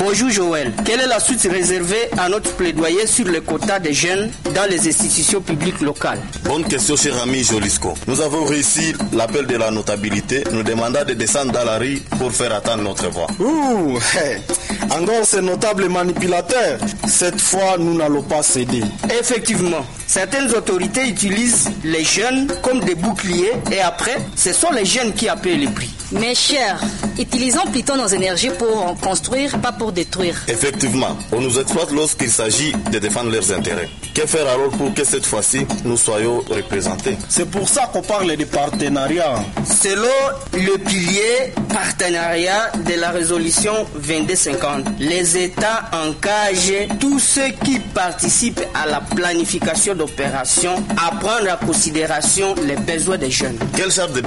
Bonjour Joël. Quelle est la suite réservée à notre plaidoyer sur le quota des jeunes dans les institutions publiques locales? Bonne question, cher ami Jolisco. Nous avons réussi l'appel de la notabilité, nous demandant de descendre dans la rue pour faire attendre notre voix. Ouh, encore ces notables manipulateurs. Cette fois, nous n'allons pas céder. Effectivement, certaines autorités utilisent les jeunes comme des boucliers et après, ce sont les jeunes qui appellent les prix. Mes chers, utilisons plutôt nos énergies pour construire, pas pour détruire. Effectivement, on nous exploite lorsqu'il s'agit de défendre leurs intérêts. Que faire alors pour que cette fois-ci, nous soyons représentés? C'est pour ça qu'on parle de partenariat. Selon le pilier partenariat de la résolution 2250, les États engagent tous ceux qui participent à la planification d'opérations à prendre en considération les besoins des jeunes. Quelle sorte de